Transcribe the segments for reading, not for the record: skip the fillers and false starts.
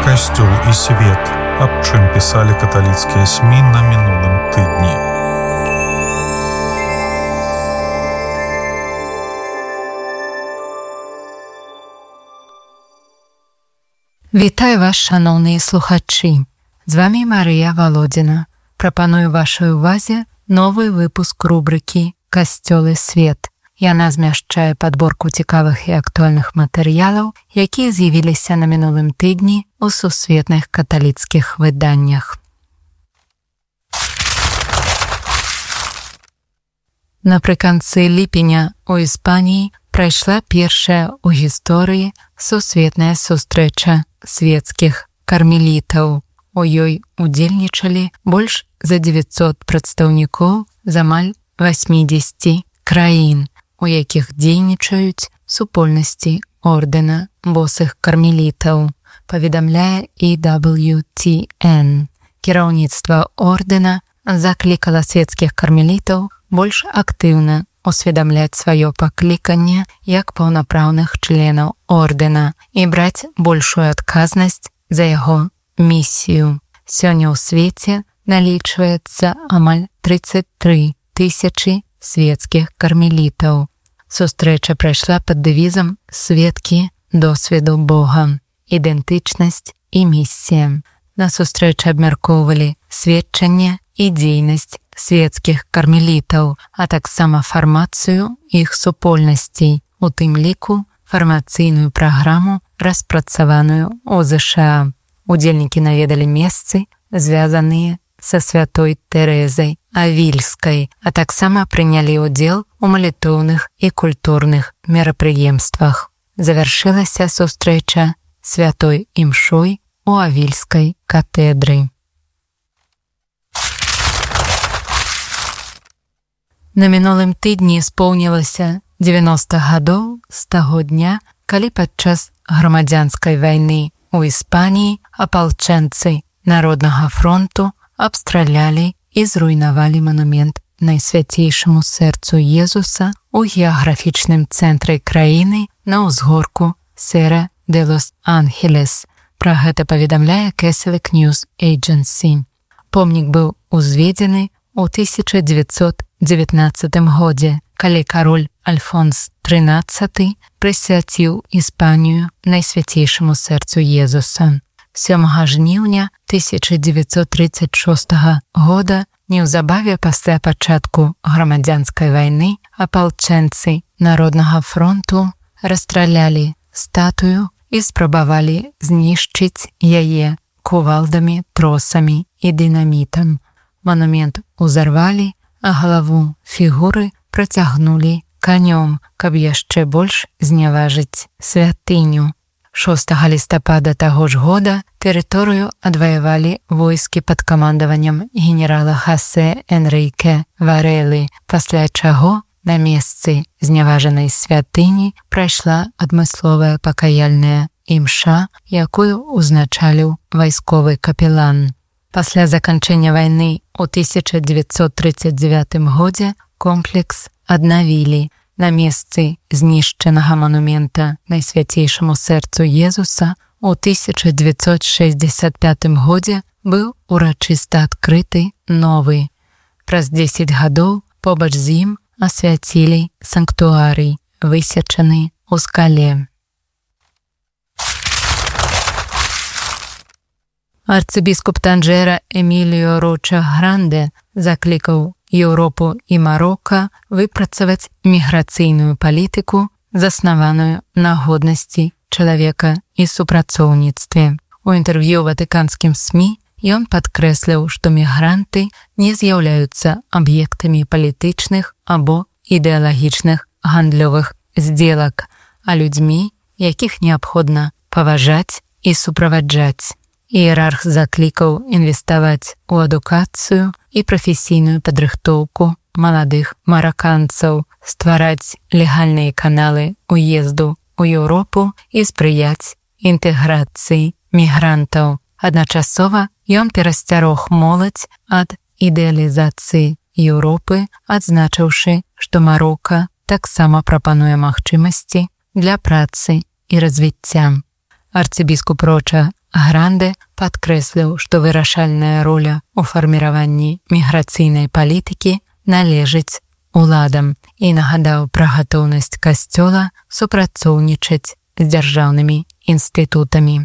Касцёл і свет, аб чым пісалі каталіцкія СМІ на мінулым тыдні. Вітаю вас, шановні слухачі. З вами Марія Володіна. Прапаную вашій увазі новий випуск рубрики «Касцёл і свет». Яна змяшчае падборку цікавых і актуальных матэрыялаў, якія з'явіліся на мінулым тыдні ў сусветных каталіцкіх выданнях. Напрыканцы ліпеня у Іспаніі прайшла першая ў гісторыі сусветная сустрэча свецкіх кармелітаў. У ёй удзельнічалі больш за 900 прадстаўнікоў з амаль 80 краін, у якіх дзейнічаюць супольнасці ордэна босых кармелітаў, паведамляе EWTN. Кіраўніцтва ордэна заклікала свецкіх кармелітаў больш актыўна усведамляць сваё пакліканне як паўнапраўных членаў ордэна і браць большую адказнасць за яго місію. Сёння ў свеце налічваецца амаль 33 тысячы свецкіх кармелітаў. Сустрэча прайшла пад дэвізам «Сведкі досведу Бога. Ідэнтычнасць і місія». На сустрэчы абмяркоўвалі сведчанне і дзейнасць свецкіх кармелітаў, а таксама фармацыю іх супольнасцей, у тым ліку фармацыйную праграму, распрацаваную ў ЗША. Удзельнікі наведалі месцы, звязаныя са святой Тэрэзай Авільскай, а таксама прынялі ўдзел у малітоўных і культурных мерапрыемствах. Завяршылася сустрэча святой імшой у Авільскай катэдры. На мінулым тыдні споўнілася 90 гадоў з таго дня, калі падчас грамадзянскай вайны у Іспаніі апалчэнцы Народнага фронту абстралялі і зруйнавалі манумент Найсвяцейшаму сэрцу Езуса ў геаграфічным цэнтры краіны на ўзгорку Сера де Лос Анхелес. Пра гэта паведамляе Catholic News Agency. Помнік быў узведзены ў 1919 годзе, калі кароль Альфонс XIII прысвяціў Іспанію Найсвяцейшаму сэрцу Езуса. 7 жніўня 1936 года, неўзабаве пасля пачатку грамадзянскай вайны, апалчэнцы Народнага фронту расстралялі статую і спрабавалі знішчыць яе кувалдамі, тросамі і дынамітам. Манумент узарвалі, а галаву фігуры працягнулі канём, каб яшчэ больш зняважыць святыню. 6 лістапада таго ж года тэрыторыю адваявалі войскі пад камандаваннем генерала Хосе Энрыке Варэлы, пасля чаго на месцы зняважанай святыні прайшла адмысловая пакаяльная імша, якую узначаліў вайсковы капелан. Пасля заканчэння вайны ў 1939 годзе комплекс аднавілі. На месцы знішчанага манумента Найсвяцейшаму сэрцу Езуса ў 1965 годзе быў урачыста адкрыты новы. Праз 10 гадоў побач з ім асвяцілі санктуарый, высечаны ў скале. Арцыбіскуп Танжера Эміліо Роча Гранде заклікаў Еўропу і Марока выпрацаваць міграцыйную палітыку, заснаваную на годнасці чалавека і супрацоўніцтве. У інтэрв'ю ватыканскім СМІ ён падкрэсліў, што мігранты не з'яўляюцца аб'ектамі палітычных або ідэалагічных гандлёвых здзелак, а людзьмі, якіх неабходна паважаць і суправаджаць. Іерарх заклікаў інвеставаць у адукацыю і прафесійную падрыхтоўку маладых мараканцаў, ствараць легальныя каналы уезду ў Еўропу і спрыяць інтэграцыі мігрантаў. Адначасова ён перасцярог моладзь ад ідэалізацыі Еўропы, адзначыўшы, што Марока таксама прапануе магчымасці для працы і развіцця. Арцыбіскуп Роча Гранде падкрэсліў, што вырашальная роля ў фарміраванні міграцыйнай палітыкі належыць уладам і нагадаў пра гатоўнасць касцёла супрацоўнічаць з дзяржаўнымі інстытутамі.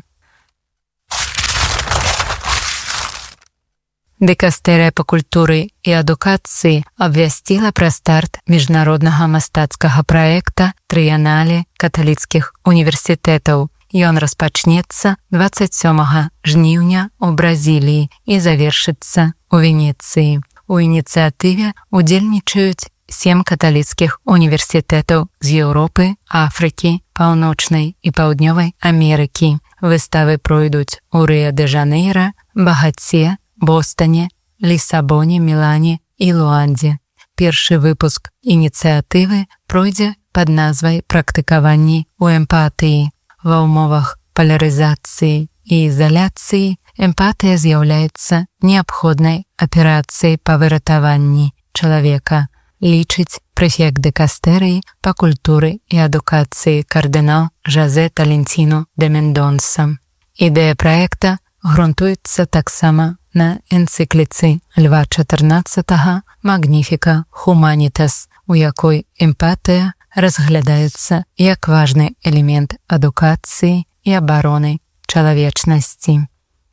Дыкастэрыя па культуры і адукацыі абвясціла пра старт міжнароднага мастацкага праекта «Трыянале каталіцкіх універсітэтаў». Ён распачнецца 27 жніўня ў Бразіліі і завершыцца ў Венецыі. У ініцыятыве удзельнічаюць 7 каталіцкіх універсітэтаў з Еўропы, Афрыкі, Паўночнай і Паўднёвай Амерыкі. Выставы пройдуць у Рыа-дэ-Жанейра, Багаце, Бостоне, Лісабоне, Мілане і Луандзе. Першы выпуск ініцыятывы пройдзе пад назвай «Практыкаванні ў эмпатыі». Ва ўмовах палярызацыі і ізаляцыі эмпатыя з'яўляецца неабходнай аперацыяй па выратаванні чалавека, лічыць прэфект дыкастэрыі па культуры і адукацыі кардынал Жозе Талентіну де Мендонса. Ідэя праекта грунтуецца таксама на энцыкліцы Льва XIV «Magnificat Humanitas», у якой эмпатыя разглядаецца як важны элемент адукацыі і абароны чалавечнасці.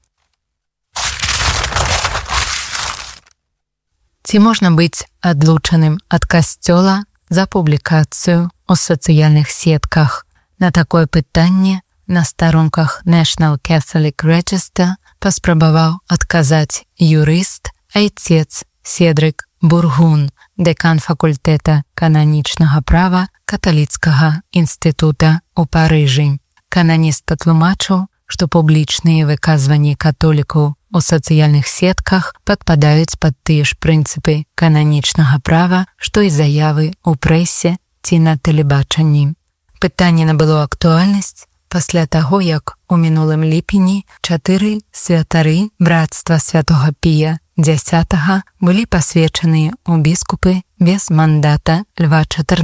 Ці можна быць адлучаным ад касцёла за публікацыю ў сацыяльных сетках? На такое пытанне на старонках National Catholic Register паспрабаваў адказаць юрыст, айцец Седрык Бургун, дэкан факультэта кананічнага права каталіцкага інстытута ў Парыжы. Кананіст патлумачыў, што публічныя выказванні католікаў у сацыяльных сетках падпадаюць пад тыя ж прынцыпы кананічнага права, што і заявы ў прэсе ці на тэлебачанні. Пытанне набыло актуальнасць пасля таго, як у мінулым ліпені 4 святары брацтва святога Пія X былі пасвечаныя ў біскупы без мандата Льва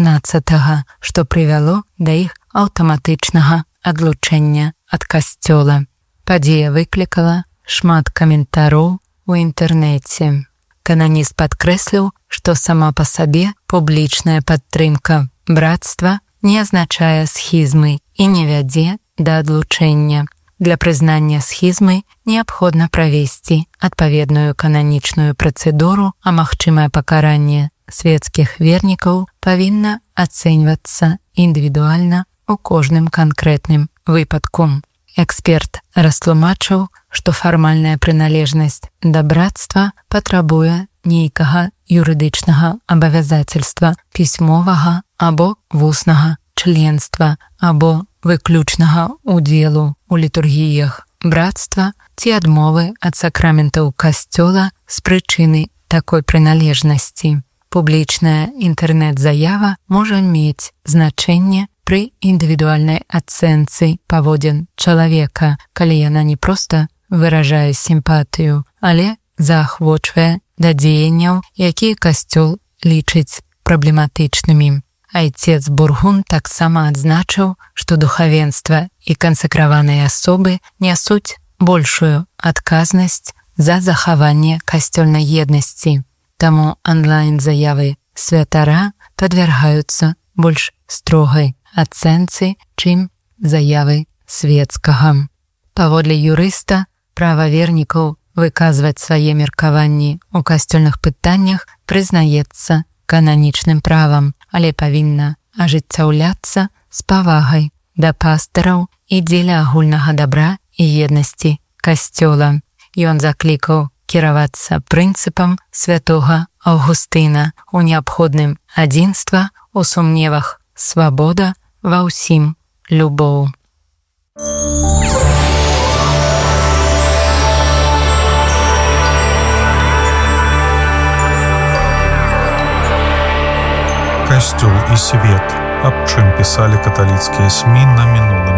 XIV, што прывяло да іх аўтаматычнага адлучэння ад касцёла. Падзея выклікала шмат каментароў у інтэрнэце. Кананіст падкрэсліў, што сама па сабе публічная падтрымка брацтва не азначае схізмы і не вядзе да адлучэння. Для прызнання схізмы неабходна правесці адпаведную кананічную працэдуру, а магчымае пакаранне свецкіх вернікаў павінна ацэньвацца індывідуальна у кожным канкрэтным выпадку. Эксперт растлумачыў, што фармальная прыналежнасць да брацтва патрабуе нейкага юрыдычнага абавязацельства, пісьмовага або вуснага членства, або выключнага удзелу ў літургіях брацтва ці адмовы ад сакраментаў касцёла з прычыны такой прыналежнасці. Публічная інтэрнэт-заява можа мець значэнне пры індывідуальнай ацэнцы паводзін чалавека, калі яна не проста выражае сімпатыю, але заахвочвае да дзеянняў, якія касцёл лічыць праблематычнымі. Айцец Бургун таксама адзначыў, што духавенства і кансакраваныя асобы нясуць большую адказнасць за захаванне касцёльнай еднасці. Таму онлайн-заявы святара падвяргаюцца больш строгай ацэнцы, чым заявы свецкага. Паводле юрыста, права вернікаў выказваць свае меркаванні ў касцёльных пытаннях прызнаецца кананічным правам, але павінна ажыццяўляцца з павагай да пастыраў і дзеля агульнага дабра і еднасці касцёла. Ён заклікаў кіравацца прынцыпам святога Аўгустына у неабходным адзінства, у сумневах свабода, ва ўсім любоў. Касцёл і свет, аб чым пісалі каталіцкія СМІ на мінулым